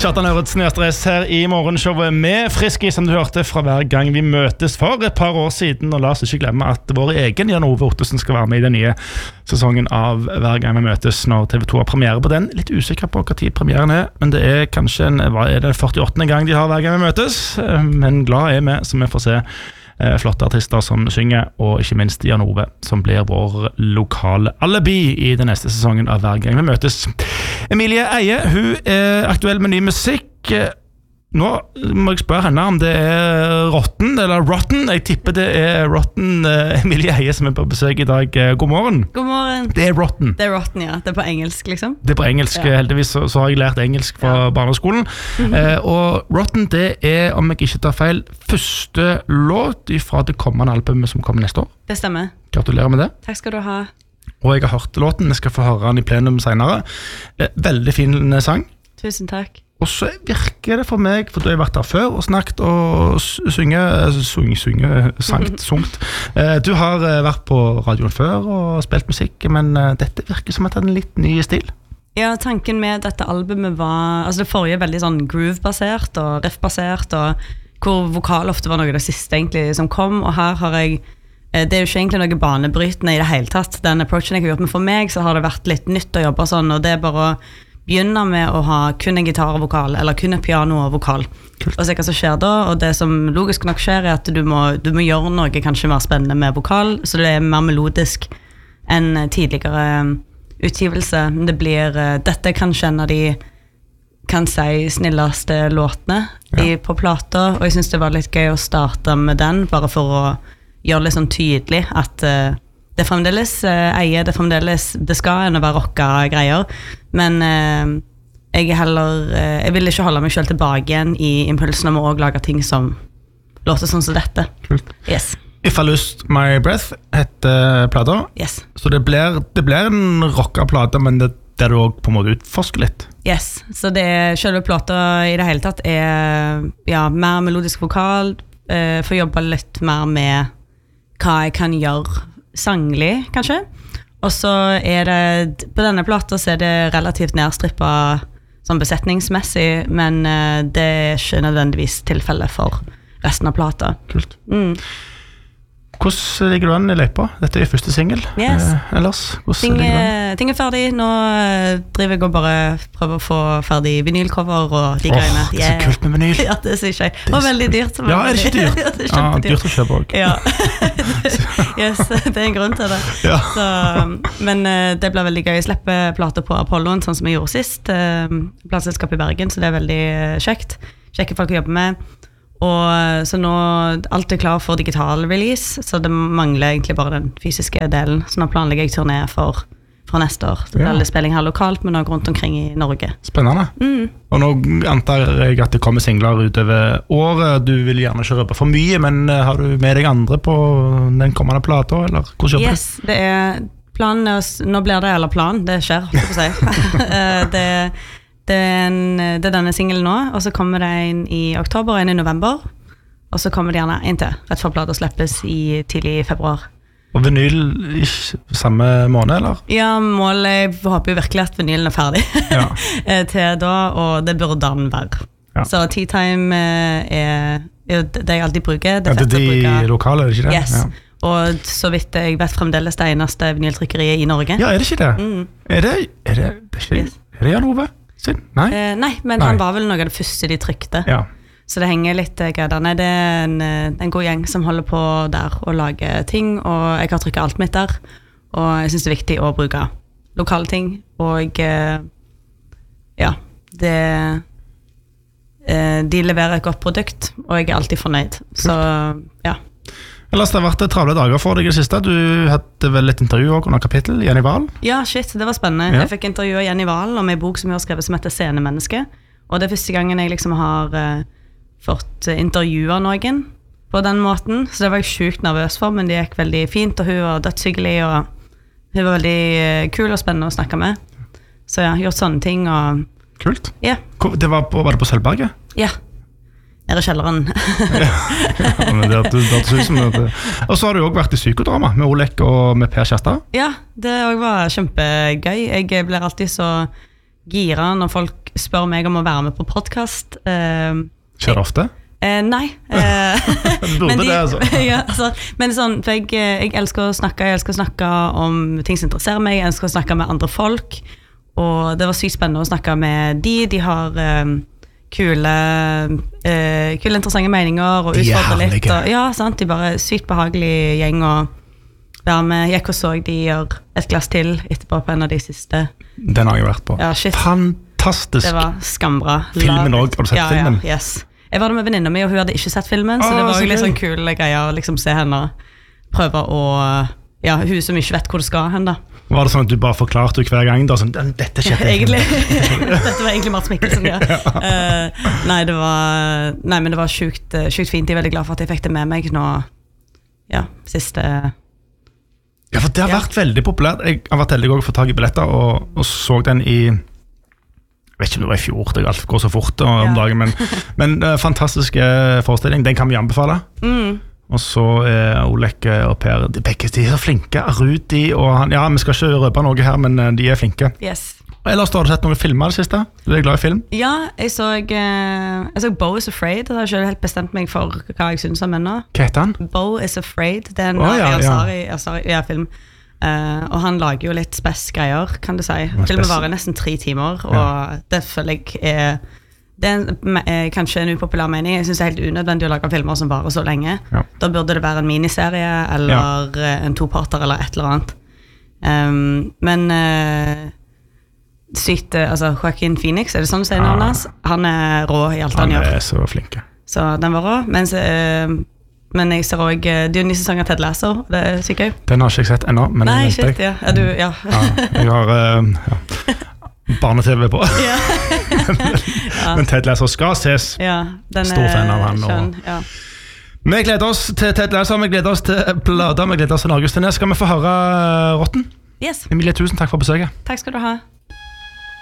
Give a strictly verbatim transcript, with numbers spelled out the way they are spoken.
Kjartan Ørretsen i Astrid S her i morgenshowet med Friski, som du hørte fra hver gang vi møtes for et par år siden. Og la oss ikke glemme at vår egen Jan Ove Ottesen skal være med i den nye sesongen av Hver gang vi møtes når T V to har premiere på den. Litt usikker på hva tid premieren er, men det er kanskje en, hva er det, førtiåttende gang de har Hver gang vi møtes. Men glad er vi som vi får se flotte artister som synger, og ikke minst Jan Ove, som blir vår lokale alibi i den neste sesongen av Hver gang vi møtes. Emilie Eie, hun er aktuell med ny musikk. Nå må jeg spørre henne om det er Rotten eller Rotten. Jeg tipper det er Rotten. Emilie Eie som er på besøk i dag. God morgen. God morgen. Det er Rotten. Det er Rotten, ja. Det er på engelsk, liksom. Det er på engelsk. Ja. Heldigvis så, så har jeg lært engelsk fra ja. barneskolen. Mm-hmm. Eh, og Rotten, det er, om jeg ikke tar feil, første låt fra det kommende albumet som kommer neste år. Det stemmer. Gratulerer med det. Takk skal du ha. Og jeg har hørt låten. Jeg skal få høre den i plenum senere. Eh, veldig fin sang. Tusen takk. Og så virker det for meg, for du har vært der før og snakket og synge, synge, synge, sangt, sungt. Du har vært på radioen før og spilt musikk, men dette virker som at det er en litt ny stil. Ja, tanken med dette albumet var, altså det forrige veldig sånn groove-basert og riff-basert, og hvor vokal ofte var noe av det siste egentlig som kom, og her har jeg, det er jo ikke egentlig noe banebrytende i det hele tatt, den approachen jeg har gjort, men for meg så har det vært litt nytt å jobbe sånn, og det er bare å begynne med å ha kun en gitar og vokal, eller kun en piano og vokal. Kult. Og se hva som skjer da, og det som logisk nok skjer er at du må, du må gjøre noe kanskje mer spennende med vokal, så det er mer melodisk enn tidligere utgivelse. Det blir, dette er kanskje en av de, kan si, snilleste låtene ja. i, på plata, og jeg synes det var litt gøy å starte med den, bare for å gjøre det sånn tydelig at det er fremdeles uh, eier, det er fremdeles, det skal enn å være rocka greier, men uh, jeg er heller, uh, jeg vil ikke holde meg selv tilbake igjen i impulsen om å også lage ting som låter sånn som dette. Kult. Yes. If I Lose My Breath heter plata. Yes. Så det blir, det blir en rocka plata, men det, det er du også på en måte utforsker litt. Yes, så det selve plata i det hele tatt er ja, mer melodisk vokal, uh, for å jobbe litt mer med hva jeg kan gjøre sanglig, kanskje. Og så er det, på denne plata så er det relativt nedstrippet sånn besetningsmessig, men uh, det er ikke nødvendigvis tilfellet for resten av plata. Kult. Mm. Hvordan ligger du an i løypa? Dette er første single. Yes. Eh, ellers, ting, ting er ferdig. Nå driver jeg og bare prøver å få ferdig vinylcover og de oh, greiene. Det er så kult med vinyl. Ja, det synes jeg. Det var veldig dyrt. Ja, er det ikke dyrt? Ja, det er ja, dyrt å kjøpe også. Ja. Yes, det er en grunn til det. Ja. Så, men det ble veldig gøy. Jeg slipper plater på Apollon, sånn som jeg gjorde sist. Plateselskap i Bergen, så det er veldig kjekt. Kjekke folk å jobbe med. Og så nå alt er klar for digital release, så det mangler egentlig bare den fysiske delen. Så nå planlegger jeg turné for, for neste år. Det er ja. spilling her lokalt, men også rundt omkring i Norge. Spennende. Mm. Og nå antar jeg at det kommer singler utover året. Du vil gjerne ikke røpe for mye, men har du med deg andre på den kommende plata, eller hvordan jobber yes, det er planen. Nå blir det eller plan, det skjer, holdt jeg på å si. det Det er, en, det er denne singelen nå, og så kommer det en i oktober, en i november, og så kommer det gjerne en til, rett før plata slippes i tidlig i februar. Og vinyl i samme måned, eller? Ja, målet, jeg håper jo virkelig at vinylen er ferdig ja. til da, og det burde den være. Ja. Så Tea Time er, er det jeg alltid bruker. Det er, ja, det er de lokale, er det ikke det? Yes. Ja. Og så vidt jeg vet fremdeles det eneste vinyltrykkeriet i Norge. Ja, er det ikke det? Mm. Er det, er det, det er ikke, yes. Er det Jan Ove? Nei. Eh, nei, men nei. Han var vel noe av det første de trykte. Ja. Så det henger litt greier. Nei, det er en, en god gjeng som holder på der og lager ting, og jeg har trykket alt mitt der. Og jeg synes det er viktig å bruke lokale ting. Og eh, ja, det, eh, de leverer et godt produkt, og jeg er alltid fornøyd. Så ja. Ellers det har vært travle dager for deg i det siste. Du hadde vel et intervju også under kapittel, Jenny Wahl? Ja, shit, det var spennende. Ja. Jeg fikk intervju av Jenny Wahl om en bok som jeg har skrevet som heter Scenemenneske. Og det er første gangen jeg liksom har uh, fått intervjue noen på den måten. Så det var jeg sjukt nervøs for, men det gikk veldig fint, og hun var dødshyggelig, og hun var veldig uh, kul og spennende å snakke med. Så ja, gjort sånne ting, og... Kult. Ja. Det var, på, var det på Sølvberget? Ja. Nede i kjelleren. ja, men det er det som det. Og så har du også vært i psykodrama med Olek og med Per Kjærstad. Ja, det var kjempegøy. Jeg blir alltid så gira når folk spør meg om å være med på podcast. Uh, Skjer det ofte? Uh, nei. Uh, Burde men de, det, altså. ja, altså. Men sånn, for jeg, jeg elsker å snakke, jeg elsker å snakke om ting som interesserer meg, jeg elsker å snakke med andre folk, og det var sykt spennende å snakke med de. De har um, kule, uh, kule interessante meninger, og utfordrer litt. Og, ja, sant, de bare sykt behagelig gjeng, og være med, jeg også så de gjør et glass til etterpå på en av de siste. Den har jeg vært på. Ja, shit. Fantastisk. Det var skambra. Filmen også, har du sett ja, filmen? Ja, yes. Jeg var der med venninna mi, og hun hadde ikke sett filmen, så Åh, det var så litt gøy. sånn kul greie å liksom se henne prøve å, ja, hun som ikke vet hvor det skal hen da. Var det sånn at du bare forklarte hver gang da, sånn, dette skjedde egentlig. Dette var egentlig Mats Mikkelsen, ja. ja. Uh, nei, det var, nei, men det var sjukt, sjukt fint. Jeg er veldig glad for at jeg fikk det med meg nå, ja, siste... Ja, for det har Ja. vært veldig populært. Jeg har vært heldig å få tag i billetter, og, og så den i, jeg vet ikke om det var i fjor, det går så fort om Ja. dagen, men, men uh, fantastisk uh, forestilling, den kan vi anbefale. Mm. Og så er uh, Olek og Per, de, begge, de er så flinke, Rudi og han, ja, vi skal ikke røpe noe her, men uh, de er flinke. Yes. Ellers har du sett noen filmer det siste? Du er glad i film? Ja, jeg så, uh, jeg så Beau is Afraid, og jeg har ikke helt bestemt meg for hva jeg synes om ennå. Hva heter han? Beau is Afraid, det er en Å, ja, Ariel ja. Sari, ja, Sari, ja, film. Uh, og han lager jo litt spes greier, kan du si. Spes. Filmen varer nesten tre timer, og Ja. det føler jeg er, det er en, eh, kanskje en upopulær mening. Jeg synes det er helt unødvendig å lage filmer som varer så lenge. Ja. Da burde det være en miniserie, eller eh, en toparter, eller et eller annet. Um, men uh, sykt, eh, altså Joaquin Phoenix, er det sånn du sier Ja. navnet hans? Han er rå i alt han, Han gjør. er så flinke. Så den var rå. Mens, eh, men jeg ser også, eh, det er jo en ny sesong av Ted Lasso, det er sykt gøy. Den har ikke jeg sett ennå, men Nei, den venter shit, ja. Ja, du, ja. Ja, jeg har uh, ja. barne-tv på. ja. Men Ted Lasso skal ses. ja, den Stor fan av han, og- skjønn, ja. Vi gleder oss til Ted Lasso, vi gleder oss til Blader, vi gleder oss til Norgesturné. Skal vi få høre uh, Rotten? Yes, Emilie, tusen takk for besøket. takk skal du ha.